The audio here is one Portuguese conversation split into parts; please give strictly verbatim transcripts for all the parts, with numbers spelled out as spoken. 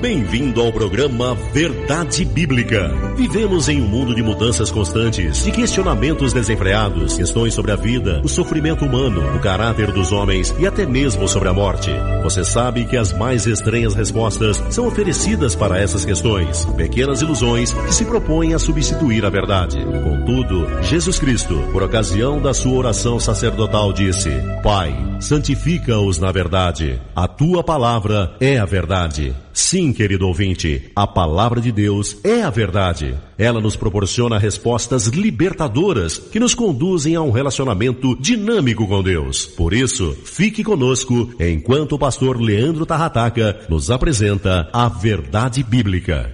Bem-vindo ao programa Verdade Bíblica. Vivemos em um mundo de mudanças constantes, de questionamentos desenfreados, questões sobre a vida, o sofrimento humano, o caráter dos homens e até mesmo sobre a morte. Você sabe que as mais estranhas respostas são oferecidas para essas questões, pequenas ilusões que se propõem a substituir a verdade. Contudo, Jesus Cristo, por ocasião da sua oração sacerdotal, disse: Pai, santifica-os na verdade. A tua palavra é a verdade. Sim, querido ouvinte, a palavra de Deus é a verdade. Ela nos proporciona respostas libertadoras que nos conduzem a um relacionamento dinâmico com Deus. Por isso, fique conosco enquanto o pastor Leandro Tarrataca nos apresenta a Verdade Bíblica.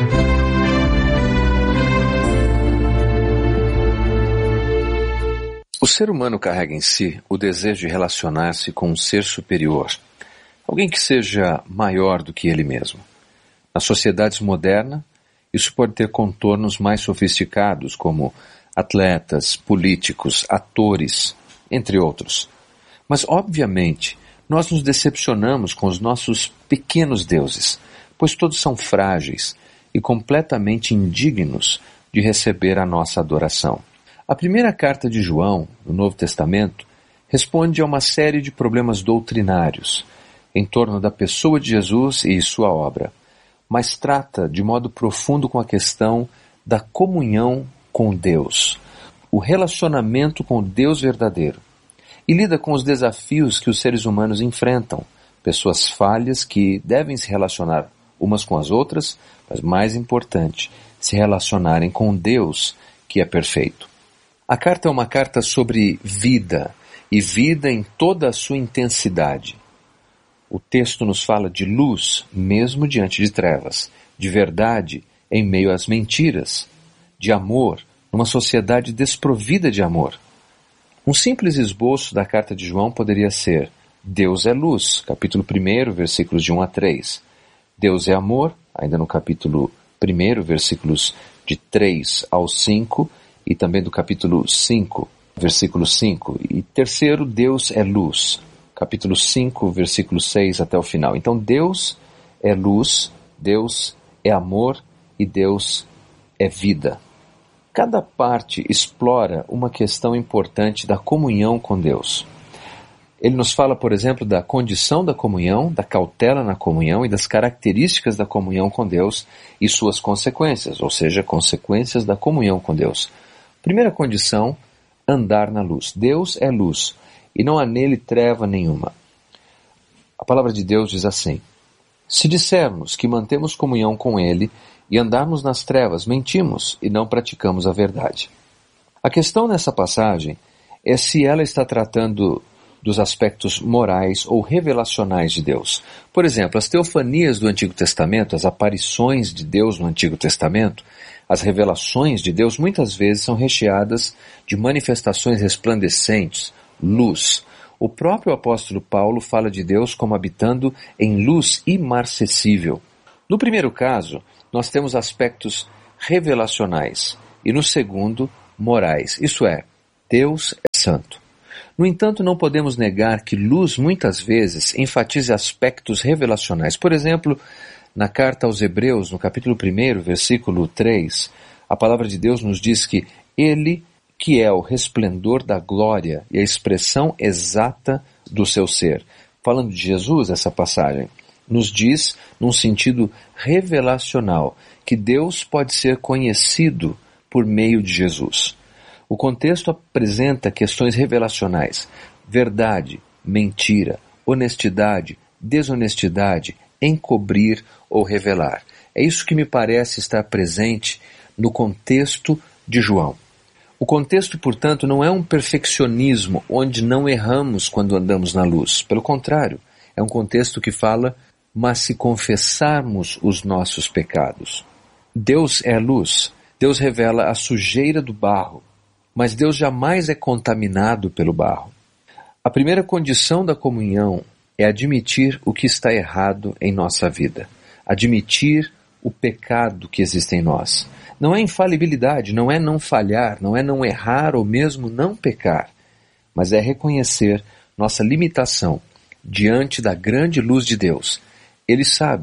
O ser humano carrega em si o desejo de relacionar-se com um ser superior, alguém que seja maior do que ele mesmo. Nas sociedades modernas, isso pode ter contornos mais sofisticados, como atletas, políticos, atores, entre outros. Mas, obviamente, nós nos decepcionamos com os nossos pequenos deuses, pois todos são frágeis e completamente indignos de receber a nossa adoração. A primeira carta de João, no Novo Testamento, responde a uma série de problemas doutrinários em torno da pessoa de Jesus e sua obra, mas trata de modo profundo com a questão da comunhão com Deus, o relacionamento com o Deus verdadeiro, e lida com os desafios que os seres humanos enfrentam, pessoas falhas que devem se relacionar umas com as outras, mas mais importante, se relacionarem com Deus, que é perfeito. A carta é uma carta sobre vida, e vida em toda a sua intensidade. O texto nos fala de luz, mesmo diante de trevas, de verdade em meio às mentiras, de amor numa sociedade desprovida de amor. Um simples esboço da carta de João poderia ser: Deus é luz, capítulo primeiro, versículos de um a três. Deus é amor, ainda no capítulo primeiro, versículos de três ao cinco, e também do capítulo cinco, versículo cinco. E terceiro, Deus é luz, capítulo cinco, versículo seis até o final. Então Deus é luz, Deus é amor e Deus é vida. Cada parte explora uma questão importante da comunhão com Deus. Ele nos fala, por exemplo, da condição da comunhão, da cautela na comunhão e das características da comunhão com Deus e suas consequências, ou seja, consequências da comunhão com Deus. Primeira condição, andar na luz. Deus é luz, e não há nele treva nenhuma. A palavra de Deus diz assim: se dissermos que mantemos comunhão com ele e andarmos nas trevas, mentimos e não praticamos a verdade. A questão nessa passagem é se ela está tratando dos aspectos morais ou revelacionais de Deus. Por exemplo, as teofanias do Antigo Testamento, as aparições de Deus no Antigo Testamento, as revelações de Deus muitas vezes são recheadas de manifestações resplandecentes, luz. O próprio apóstolo Paulo fala de Deus como habitando em luz imarcessível. No primeiro caso, nós temos aspectos revelacionais e no segundo, morais. Isso é, Deus é santo. No entanto, não podemos negar que luz muitas vezes enfatiza aspectos revelacionais. Por exemplo, na carta aos Hebreus, no capítulo primeiro, versículo três, a palavra de Deus nos diz que Ele, que é o resplendor da glória e a expressão exata do seu ser. Falando de Jesus, essa passagem nos diz, num sentido revelacional, que Deus pode ser conhecido por meio de Jesus. O contexto apresenta questões revelacionais: verdade, mentira, honestidade, desonestidade, encobrir ou revelar. É isso que me parece estar presente no contexto de João. O contexto, portanto, não é um perfeccionismo onde não erramos quando andamos na luz. Pelo contrário, é um contexto que fala: mas se confessarmos os nossos pecados. Deus é luz. Deus revela a sujeira do barro, mas Deus jamais é contaminado pelo barro. A primeira condição da comunhão é admitir o que está errado em nossa vida. Admitir o pecado que existe em nós. Não é infalibilidade, não é não falhar, não é não errar ou mesmo não pecar, mas é reconhecer nossa limitação diante da grande luz de Deus. Ele sabe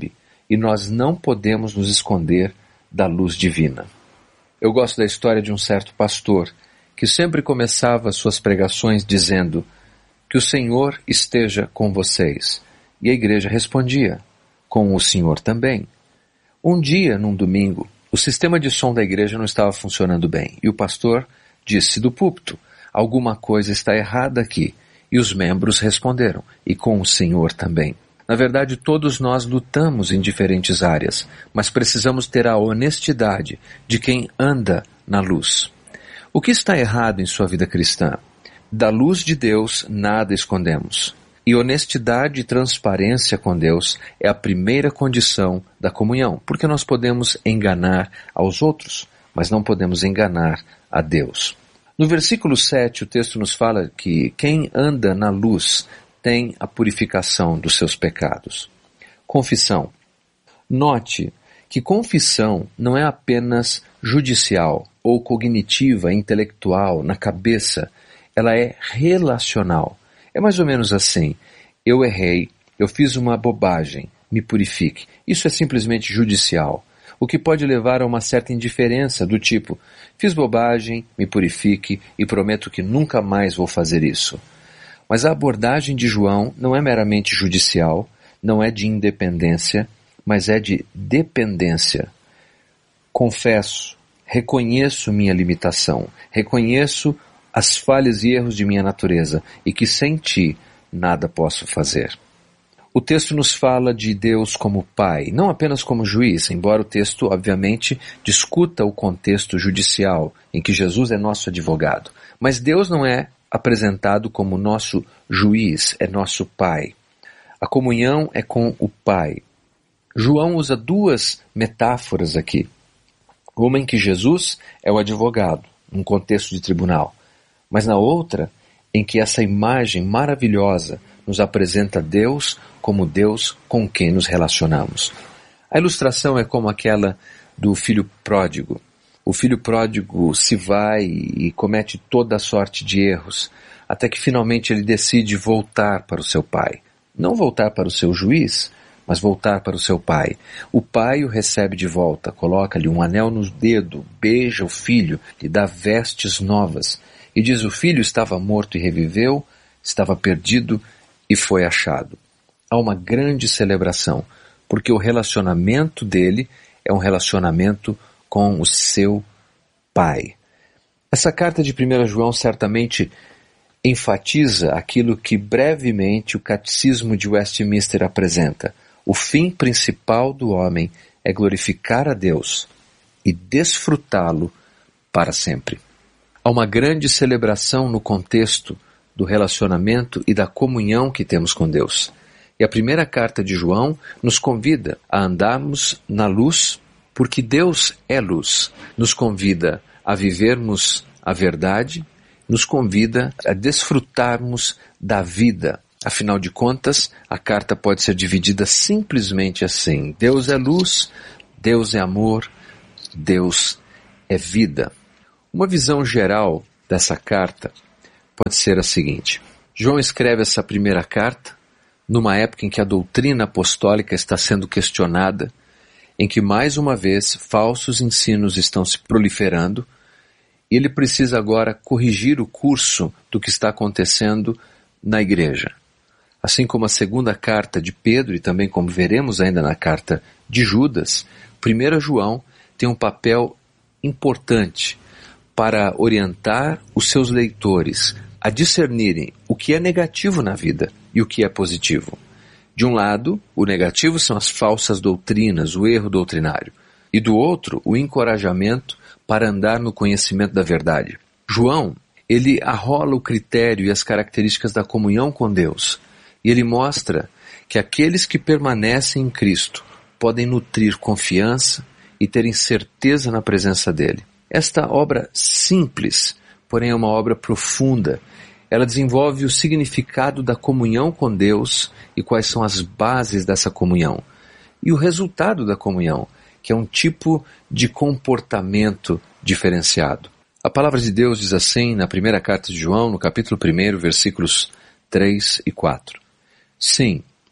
e nós não podemos nos esconder da luz divina. Eu gosto da história de um certo pastor que sempre começava suas pregações dizendo: "Que o Senhor esteja com vocês." E a igreja respondia: "Com o Senhor também." Um dia, num domingo, o sistema de som da igreja não estava funcionando bem e o pastor disse do púlpito: "Alguma coisa está errada aqui." E os membros responderam: "E com o Senhor também." Na verdade, todos nós lutamos em diferentes áreas, mas precisamos ter a honestidade de quem anda na luz. O que está errado em sua vida cristã? Da luz de Deus nada escondemos. E honestidade e transparência com Deus é a primeira condição da comunhão, porque nós podemos enganar aos outros, mas não podemos enganar a Deus. No versículo sete, o texto nos fala que quem anda na luz tem a purificação dos seus pecados. Confissão. Note que confissão não é apenas judicial ou cognitiva, intelectual, na cabeça. Ela é relacional. É mais ou menos assim: eu errei, eu fiz uma bobagem, me purifique. Isso é simplesmente judicial, o que pode levar a uma certa indiferença do tipo: fiz bobagem, me purifique e prometo que nunca mais vou fazer isso. Mas a abordagem de João não é meramente judicial, não é de independência, mas é de dependência. Confesso, reconheço minha limitação, reconheço as falhas e erros de minha natureza e que sem ti nada posso fazer. O texto nos fala de Deus como Pai, não apenas como juiz, embora o texto, obviamente, discuta o contexto judicial em que Jesus é nosso advogado. Mas Deus não é apresentado como nosso juiz, é nosso Pai. A comunhão é com o Pai. João usa duas metáforas aqui. Uma em que Jesus é o advogado, num contexto de tribunal, mas na outra em que essa imagem maravilhosa nos apresenta Deus como Deus com quem nos relacionamos. A ilustração é como aquela do filho pródigo. O filho pródigo se vai e comete toda a sorte de erros, até que finalmente ele decide voltar para o seu pai. Não voltar para o seu juiz, mas voltar para o seu pai. O pai o recebe de volta, coloca-lhe um anel no dedo, beija o filho, lhe dá vestes novas, e diz: o filho estava morto e reviveu, estava perdido e foi achado. Há uma grande celebração, porque o relacionamento dele é um relacionamento com o seu Pai. Essa carta de primeiro João certamente enfatiza aquilo que brevemente o Catecismo de Westminster apresenta. O fim principal do homem é glorificar a Deus e desfrutá-lo para sempre. Há uma grande celebração no contexto do relacionamento e da comunhão que temos com Deus. E a primeira carta de João nos convida a andarmos na luz, porque Deus é luz. Nos convida a vivermos a verdade, nos convida a desfrutarmos da vida. Afinal de contas, a carta pode ser dividida simplesmente assim: Deus é luz, Deus é amor, Deus é vida. Uma visão geral dessa carta pode ser a seguinte: João escreve essa primeira carta numa época em que a doutrina apostólica está sendo questionada, em que mais uma vez falsos ensinos estão se proliferando, e ele precisa agora corrigir o curso do que está acontecendo na igreja. Assim como a segunda carta de Pedro, e também como veremos ainda na carta de Judas, primeiro João tem um papel importante para orientar os seus leitores a discernirem o que é negativo na vida e o que é positivo. De um lado, o negativo são as falsas doutrinas, o erro doutrinário. E do outro, o encorajamento para andar no conhecimento da verdade. João, ele arrola o critério e as características da comunhão com Deus. E ele mostra que aqueles que permanecem em Cristo podem nutrir confiança e terem certeza na presença dele. Esta obra simples, porém é uma obra profunda. Ela desenvolve o significado da comunhão com Deus e quais são as bases dessa comunhão. E o resultado da comunhão, que é um tipo de comportamento diferenciado. A palavra de Deus diz assim na primeira carta de João, no capítulo um, versículos três e quatro. Sim,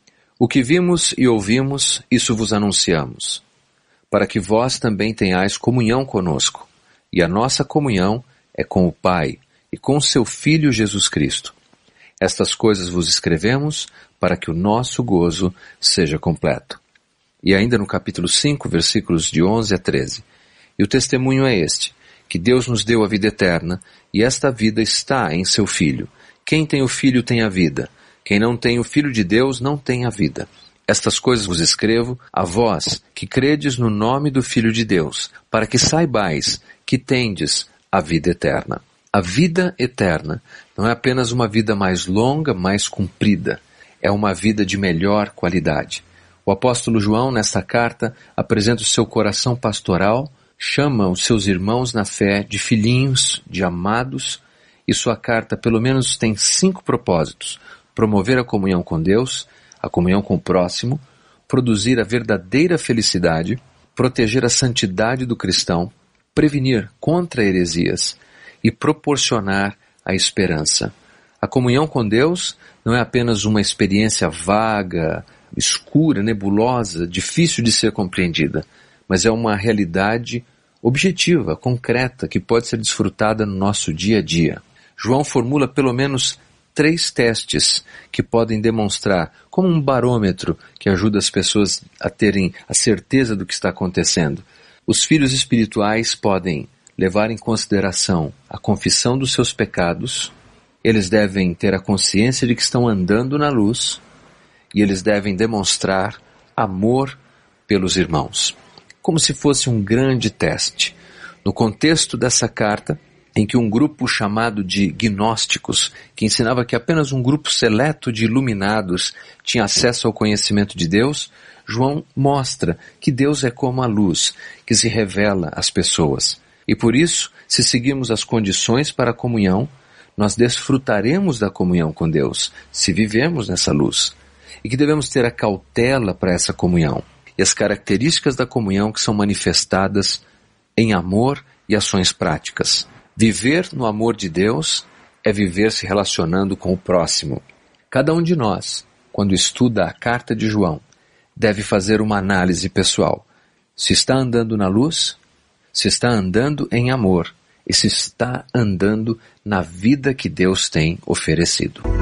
O que vimos e ouvimos, isso vos anunciamos, para que vós também tenhais comunhão conosco. E a nossa comunhão é com o Pai e com seu Filho Jesus Cristo. Estas coisas vos escrevemos para que o nosso gozo seja completo. E ainda no capítulo cinco, versículos de onze a treze. E o testemunho é este, que Deus nos deu a vida eterna, e esta vida está em seu Filho. Quem tem o Filho tem a vida. Quem não tem o Filho de Deus não tem a vida. Estas coisas vos escrevo a vós, que credes no nome do Filho de Deus, para que saibais que tendes a vida eterna. A vida eterna não é apenas uma vida mais longa, mais comprida. É uma vida de melhor qualidade. O apóstolo João, nesta carta, apresenta o seu coração pastoral, chama os seus irmãos na fé de filhinhos, de amados, e sua carta pelo menos tem cinco propósitos: promover a comunhão com Deus, a comunhão com o próximo, produzir a verdadeira felicidade, proteger a santidade do cristão, prevenir contra heresias e proporcionar a esperança. A comunhão com Deus não é apenas uma experiência vaga, escura, nebulosa, difícil de ser compreendida, mas é uma realidade objetiva, concreta, que pode ser desfrutada no nosso dia a dia. João formula pelo menos três testes que podem demonstrar, como um barômetro que ajuda as pessoas a terem a certeza do que está acontecendo. Os filhos espirituais podem levar em consideração a confissão dos seus pecados, eles devem ter a consciência de que estão andando na luz e eles devem demonstrar amor pelos irmãos. Como se fosse um grande teste. No contexto dessa carta, em que um grupo chamado de gnósticos, que ensinava que apenas um grupo seleto de iluminados tinha acesso ao conhecimento de Deus, João mostra que Deus é como a luz, que se revela às pessoas. E por isso, se seguirmos as condições para a comunhão, nós desfrutaremos da comunhão com Deus, se vivermos nessa luz. E que devemos ter a cautela para essa comunhão. E as características da comunhão que são manifestadas em amor e ações práticas. Viver no amor de Deus é viver se relacionando com o próximo. Cada um de nós, quando estuda a carta de João, deve fazer uma análise pessoal. Se está andando na luz, se está andando em amor e se está andando na vida que Deus tem oferecido.